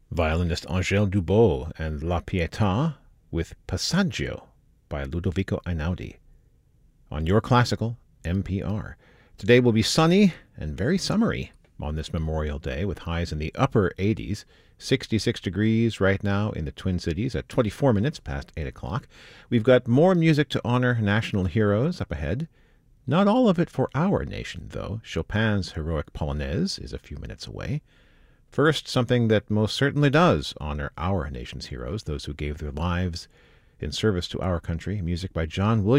violinist Angèle Dubot and La Pietà with Passaggio by Ludovico Einaudi on Your Classical NPR. Today will be sunny and very summery on this Memorial Day with highs in the upper 80s, 66 degrees right now in the Twin Cities at 24 minutes past 8 o'clock. We've got more music to honor national heroes up ahead. Not all of it for our nation, though. Chopin's Heroic Polonaise is a few minutes away. First, something that most certainly does honor our nation's heroes, those who gave their lives in service to our country. Music by John Williams.